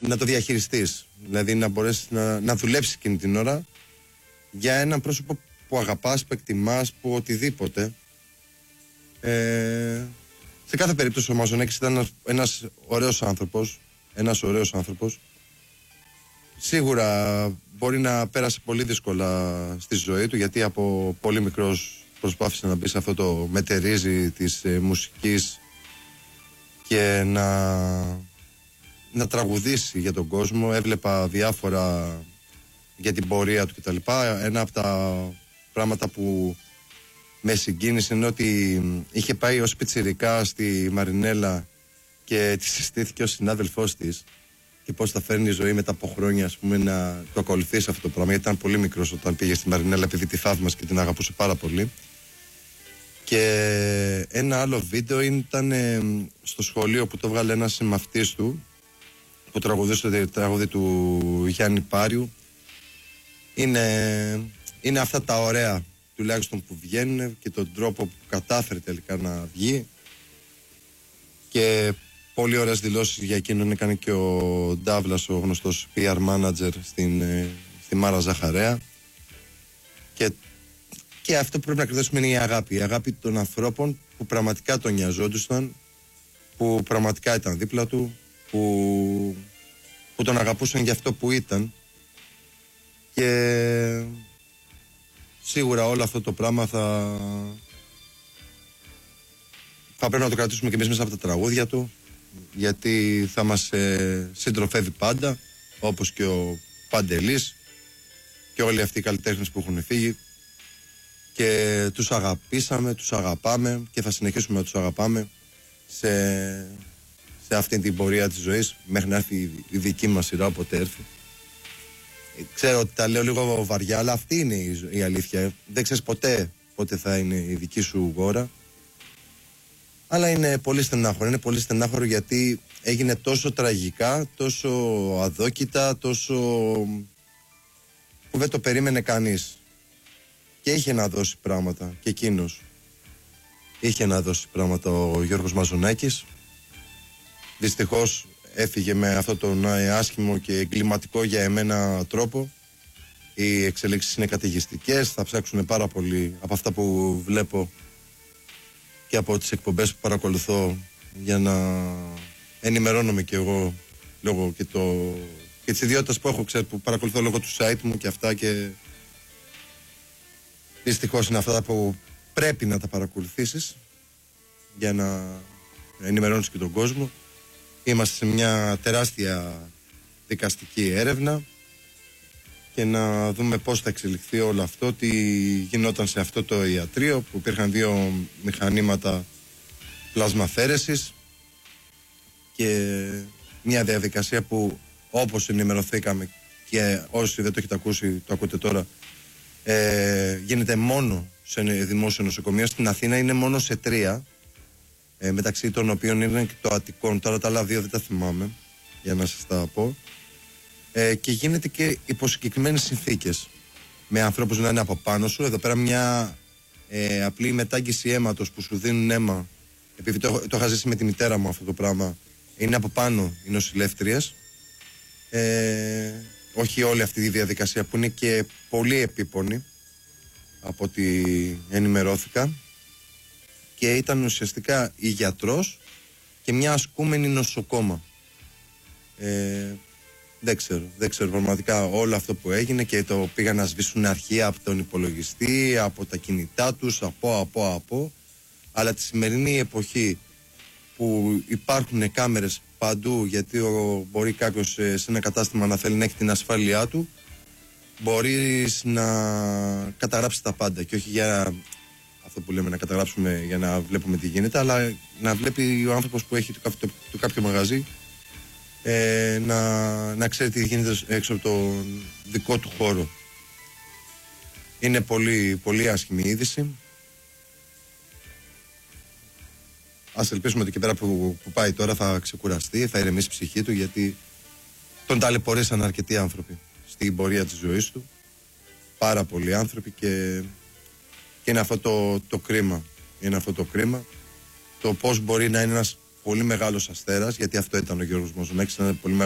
να το διαχειριστείς. Δηλαδή να μπορέσεις να δουλέψεις εκείνη την ώρα για έναν πρόσωπο που αγαπάς, που εκτιμάς, που οτιδήποτε. Σε κάθε περίπτωση ο Μαζονάκης ήταν ένας ωραίος άνθρωπος. Σίγουρα μπορεί να πέρασε πολύ δύσκολα στη ζωή του, γιατί από πολύ μικρός προσπάθησε να μπει σε αυτό το μετερίζει της μουσικής και να τραγουδήσει για τον κόσμο. Έβλεπα διάφορα για την πορεία του κτλ. Ένα από τα πράγματα που με συγκίνησε είναι ότι είχε πάει ως πιτσιρικά στη Μαρινέλα και τη συστήθηκε ο συνάδελφός της και πώς θα φέρνει η ζωή μετά από χρόνια, ας πούμε, να το ακολουθήσει αυτό το πράγμα, γιατί ήταν πολύ μικρός όταν πήγε στη Μαρινέλα, επειδή τη θαύμασε και την αγαπούσε πάρα πολύ. Και ένα άλλο βίντεο ήταν στο σχολείο που το βγάλε ένας συμμαθητής του που τραγουδούσε το τραγούδι του Γιάννη Πάριου. Είναι αυτά τα ωραία τουλάχιστον που βγαίνουν και τον τρόπο που κατάφερε τελικά να βγει. Και πολύ ωραίες δηλώσεις για εκείνον έκανε και ο Ντάβλας, ο γνωστός PR manager στη Μάρα Ζαχαρέα. Και αυτό που πρέπει να κρατήσουμε είναι η αγάπη. Η αγάπη των ανθρώπων που πραγματικά τον νοιαζόντουσαν, που πραγματικά ήταν δίπλα του, που τον αγαπούσαν για αυτό που ήταν. Και σίγουρα όλο αυτό το πράγμα θα πρέπει να το κρατήσουμε και εμείς μέσα από τα τραγούδια του, γιατί θα μας συντροφεύει πάντα, όπως και ο Παντελής και όλοι αυτοί οι καλλιτέχνες που έχουν φύγει. Και τους αγαπήσαμε, τους αγαπάμε και θα συνεχίσουμε να τους αγαπάμε σε αυτή την πορεία της ζωής, μέχρι να έρθει η δική μας σειρά, όποτε έρθει. Ξέρω ότι τα λέω λίγο βαριά, αλλά αυτή είναι η αλήθεια. Δεν ξέρεις ποτέ πότε θα είναι η δική σου ώρα. Αλλά είναι πολύ στενάχωρο. Είναι πολύ στενάχωρο γιατί έγινε τόσο τραγικά, τόσο αδόκητα, τόσο που δεν το περίμενε κανείς. Και είχε να δώσει πράγματα και εκείνος. Είχε να δώσει πράγματα ο Γιώργος Μαζονάκης. Δυστυχώς έφυγε με αυτό τον άσχημο και εγκληματικό για εμένα τρόπο. Οι εξελίξεις είναι καταιγιστικές. Θα ψάξουν πάρα πολύ από αυτά που βλέπω και από τις εκπομπές που παρακολουθώ, για να ενημερώνομαι και εγώ λόγω και της ιδιότητας που έχω, που παρακολουθώ λόγω του site μου και αυτά, και δυστυχώς είναι αυτά που πρέπει να τα παρακολουθήσεις για να ενημερώνεις και τον κόσμο. Είμαστε σε μια τεράστια δικαστική έρευνα και να δούμε πώς θα εξελιχθεί όλο αυτό, τι γινόταν σε αυτό το ιατρείο που υπήρχαν 2 μηχανήματα πλασμαφέρεσης και μια διαδικασία που, όπως ενημερωθήκαμε και όσοι δεν το έχετε ακούσει το ακούτε τώρα, γίνεται μόνο σε δημόσιο νοσοκομείο. Στην Αθήνα είναι μόνο σε 3, μεταξύ των οποίων είναι και το Αττικών. Τώρα τα άλλα 2 δεν τα θυμάμαι, για να σας τα πω. Και γίνεται και υπό συγκεκριμένες συνθήκες, με ανθρώπους να είναι από πάνω σου. Εδώ πέρα μια απλή μετάγγιση αίματος που σου δίνουν αίμα, επειδή το είχα ζήσει με τη μητέρα μου αυτό το πράγμα, είναι από πάνω οι νοσηλεύτριες. Όχι όλη αυτή η διαδικασία που είναι και πολύ επίπονη από ό,τι ενημερώθηκα, και ήταν ουσιαστικά η γιατρός και μια ασκούμενη νοσοκόμα. Δεν ξέρω πραγματικά όλο αυτό που έγινε, και το πήγαν να σβήσουν αρχεία από τον υπολογιστή, από τα κινητά τους, από αλλά τη σημερινή εποχή που υπάρχουν κάμερες παντού, γιατί μπορεί κάποιος σε ένα κατάστημα να θέλει να έχει την ασφάλειά του, μπορείς να καταγράψεις τα πάντα, και όχι για αυτό που λέμε να καταγράψουμε για να βλέπουμε τι γίνεται, αλλά να βλέπει ο άνθρωπος που έχει το κάποιο μαγαζί, να ξέρει τι γίνεται έξω από το δικό του χώρο. Είναι πολύ, πολύ άσχημη είδηση. Ας ελπίσουμε ότι και πέρα που πάει τώρα θα ξεκουραστεί, θα ηρεμήσει η ψυχή του, γιατί τον ταλαιπωρήσαν αρκετοί άνθρωποι στην πορεία της ζωής του. Πάρα πολλοί άνθρωποι, και είναι αυτό το κρίμα. Είναι αυτό το κρίμα. Το πώς μπορεί να είναι ένας πολύ μεγάλος αστέρας, γιατί αυτό ήταν ο Γιώργος Μαζονάκης, ένα πολύ